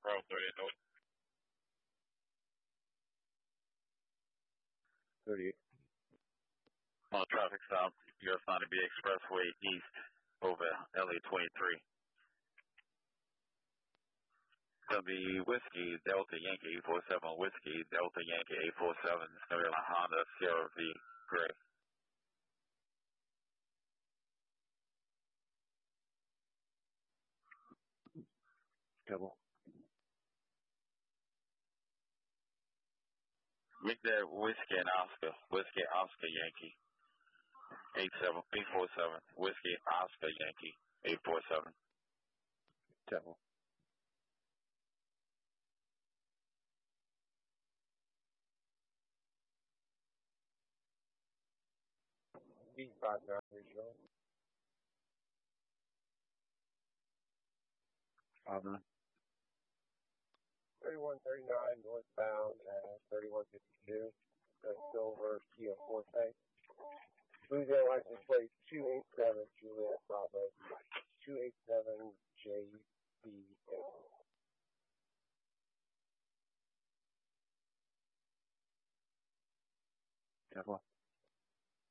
Route 38 North. 38. On traffic stop, US 90B Expressway East over LA 23. Gonna be Whiskey Delta Yankee 847, Whiskey Delta Yankee 847, North Carolina Honda CRV Gray. Double. Make that Whiskey and Oscar, Whiskey Oscar Yankee 847, Whiskey Oscar Yankee 847. Double. B59 regional. 59. 3139 northbound at 3152. Silver Kia Forte. Louisiana license plate 287 Juliet Bravo 287 JBN. Double.